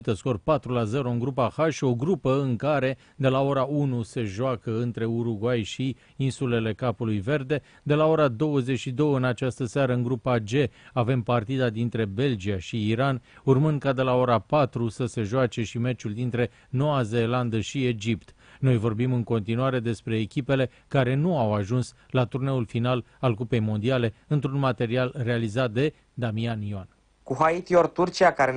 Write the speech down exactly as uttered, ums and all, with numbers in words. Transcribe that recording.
Scor patru la zero în grupa H, o grupă în care de la ora unu se joacă între Uruguay și insulele Capului Verde. De la ora douăzeci și două în această seară în grupa G avem partida dintre Belgia și Iran, urmând ca de la ora patru să se joace și meciul dintre Noua Zeelandă și Egipt. Noi vorbim în continuare despre echipele care nu au ajuns la turneul final al Cupei Mondiale într-un material realizat de Damian Ioan. Cu Haiti ori Turcia, care